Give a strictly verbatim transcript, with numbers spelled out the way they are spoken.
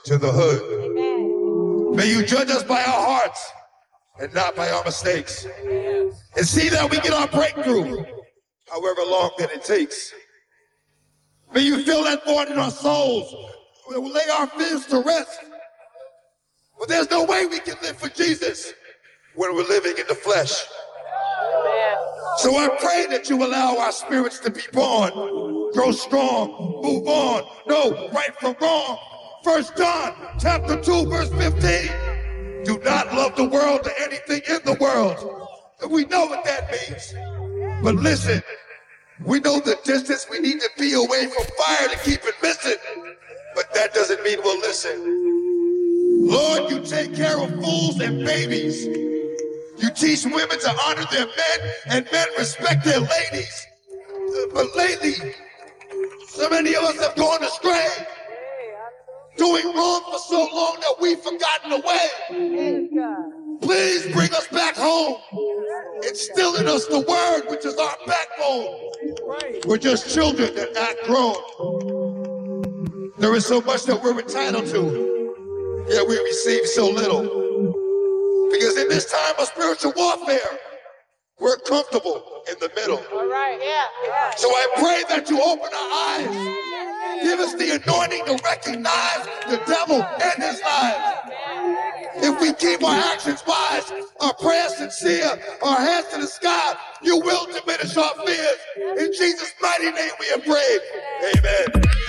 to the hood. Amen. May you judge us by our hearts and not by our mistakes. And see that we get our breakthrough, however long that it takes. May you fill that void in our souls. We'll lay our fears to rest. But there's no way we can live for Jesus when we're living in the flesh. So I pray that you allow our spirits to be born, grow strong, move on, know right from wrong. First John chapter two, verse fifteen. Do not love the world or anything in the world. And we know what that means. But listen, we know the distance we need to be away from fire to keep it missing. But that doesn't mean we'll listen. Lord, you take care of fools and babies. You teach women to honor their men and men respect their ladies. But lately, so many of us have gone astray, doing wrong for so long that we've forgotten the way. Please bring us back home. Instill in us the word, which is our backbone. We're just children that act grown. There is so much that we're entitled to, yet we receive so little. Because in this time of spiritual warfare, we're comfortable in the middle. All right, yeah, yeah. So I pray that you open our eyes. Give us the anointing to recognize the devil and his lies. If we keep our actions wise, our prayers sincere, our hands to the sky, you will diminish our fears. In Jesus' mighty name we have prayed. Amen.